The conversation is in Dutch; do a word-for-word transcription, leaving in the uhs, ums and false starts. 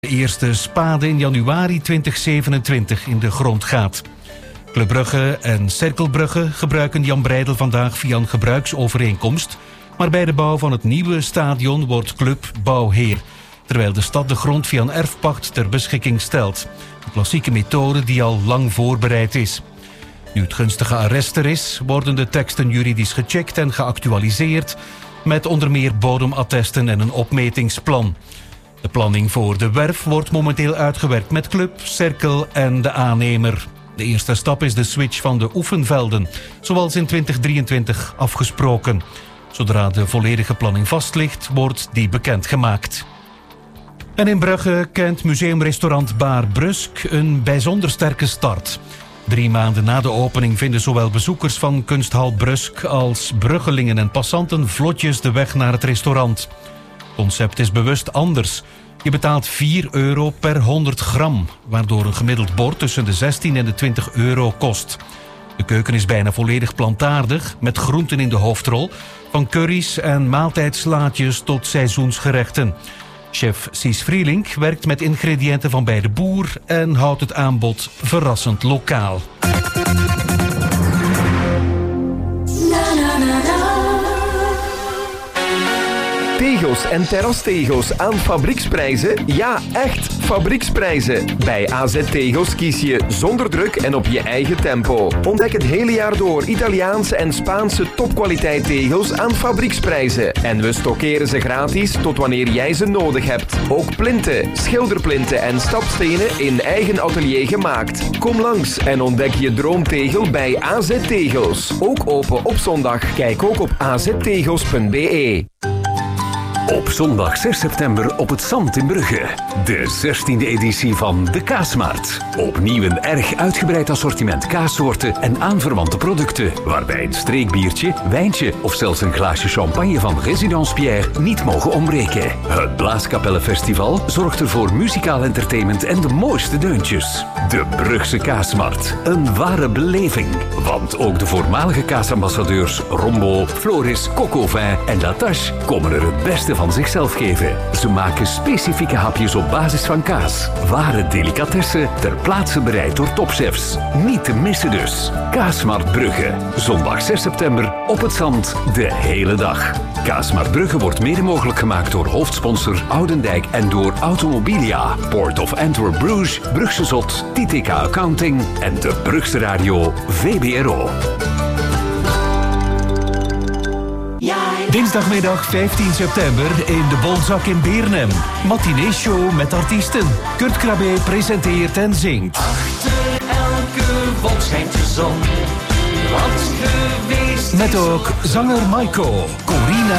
De eerste spade in januari twintig zevenentwintig in de grond gaat. Club Brugge en Cercle Brugge gebruiken Jan Breidel vandaag via een gebruiksovereenkomst. Maar bij de bouw van het nieuwe stadion wordt Club bouwheer, terwijl de stad de grond via een erfpacht ter beschikking stelt. Een klassieke methode die al lang voorbereid is. Nu het gunstige arrest er is, worden de teksten juridisch gecheckt en geactualiseerd met onder meer bodemattesten en een opmetingsplan. De planning voor de werf wordt momenteel uitgewerkt met Club, Cercle en de aannemer. De eerste stap is de switch van de oefenvelden, zoals in twintig drieëntwintig afgesproken. Zodra de volledige planning vast ligt, wordt die bekendgemaakt. En in Brugge kent museumrestaurant Bar Brusk een bijzonder sterke start. Drie maanden na de opening vinden zowel bezoekers van Kunsthal Brusk als bruggelingen en passanten vlotjes de weg naar het restaurant. Het concept is bewust anders. Je betaalt vier euro per honderd gram, waardoor een gemiddeld bord tussen de zestien en de twintig euro kost. De keuken is bijna volledig plantaardig, met groenten in de hoofdrol, van curry's en maaltijdslaatjes tot seizoensgerechten. Chef Sies Vrielink werkt met ingrediënten van bij de boer en houdt het aanbod verrassend lokaal. Tegels en terrastegels aan fabrieksprijzen? Ja, echt fabrieksprijzen. Bij A Z Tegels kies je zonder druk en op je eigen tempo. Ontdek het hele jaar door Italiaanse en Spaanse topkwaliteit tegels aan fabrieksprijzen. En we stockeren ze gratis tot wanneer jij ze nodig hebt. Ook plinten, schilderplinten en stapstenen in eigen atelier gemaakt. Kom langs en ontdek je droomtegel bij A Z Tegels. Ook open op zondag. Kijk ook op a z tegels punt b e. Op zondag zes september op het Zand in Brugge. De zestiende editie van de Kaasmarkt. Opnieuw een erg uitgebreid assortiment kaassoorten en aanverwante producten, waarbij een streekbiertje, wijntje of zelfs een glaasje champagne van Résidence Pierre niet mogen ontbreken. Het Blaaskapellenfestival zorgt er voor muzikaal entertainment en de mooiste deuntjes. De Brugse Kaasmarkt. Een ware beleving. Want ook de voormalige kaasambassadeurs Rombo, Floris, Cocovin en Latache komen er het beste van zichzelf geven. Ze maken specifieke hapjes op basis van kaas. Ware delicatessen ter plaatse bereid door topchefs. Niet te missen dus. Kaasmarkt Brugge. Zondag zes september op het Zand de hele dag. Kaasmarkt Brugge wordt mede mogelijk gemaakt door hoofdsponsor Oudendijk en door Automobilia, Port of Antwerp Bruges, Brugse Zot, T T K Accounting en de Brugse Radio V B R O. Dinsdagmiddag vijftien september in de Bolzak in Beernem. Matinee-show met artiesten. Kurt Krabbe presenteert en zingt. Achter elke wolk schijnt de zon. Wat geweest. Met ook zanger Maiko, Corina